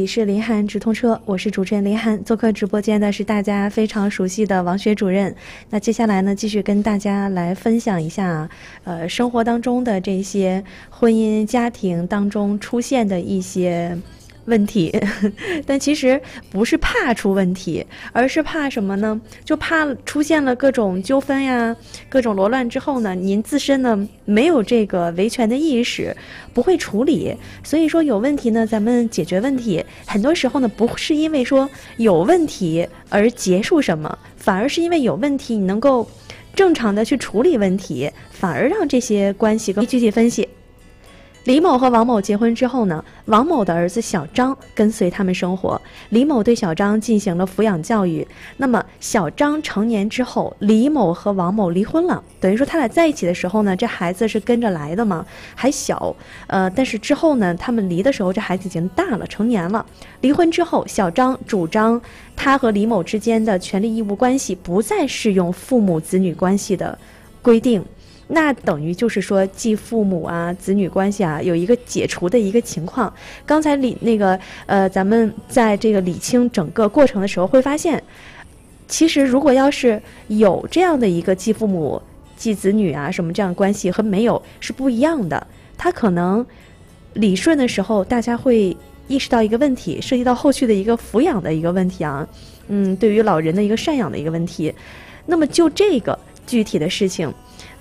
是林汉直通车，我是主持人林汉。做客直播间的是大家非常熟悉的王学主任。那接下来呢，继续跟大家来分享一下，生活当中的这些婚姻家庭当中出现的一些问题。但其实不是怕出问题，而是怕什么呢？就怕出现了各种纠纷呀，各种罗乱之后呢，您自身呢没有这个维权的意识，不会处理。所以说有问题呢，咱们解决问题，很多时候呢不是因为说有问题而结束什么，反而是因为有问题你能够正常的去处理问题，反而让这些关系更具体分析。李某和王某结婚之后呢，王某的儿子小张跟随他们生活，李某对小张进行了抚养教育。那么小张成年之后，李某和王某离婚了，等于说他俩在一起的时候呢，这孩子是跟着来的嘛，还小，但是之后呢，他们离的时候，这孩子已经大了，成年了。离婚之后，小张主张他和李某之间的权利义务关系不再适用父母子女关系的规定。那等于就是说继父母啊子女关系啊有一个解除的一个情况。刚才咱们在这个理清整个过程的时候会发现，其实如果要是有这样的一个继父母继子女啊什么这样的关系和没有是不一样的。他可能理顺的时候大家会意识到一个问题，涉及到后续的一个抚养的一个问题啊，对于老人的一个赡养的一个问题。那么就这个具体的事情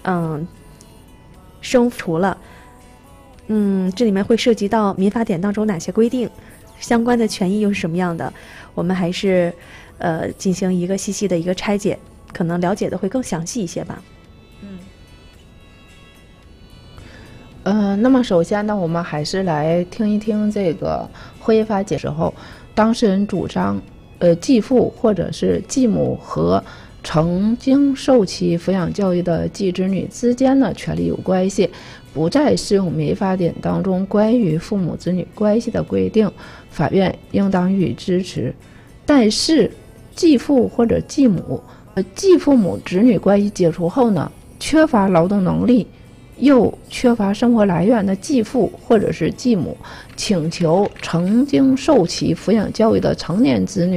生除了这里面会涉及到民法典当中哪些规定，相关的权益又是什么样的，我们还是进行一个细细的一个拆解，可能了解的会更详细一些吧。 那么首先呢，我们还是来听一听这个婚姻法解释后，当事人主张继父或者是继母和曾经受其抚养教育的继子女之间的权利有关系，不再适用民法典当中关于父母子女关系的规定，法院应当予以支持。但是继父或者继母继父母子女关系解除后呢，缺乏劳动能力又缺乏生活来源的继父或者是继母请求曾经受其抚养教育的成年子女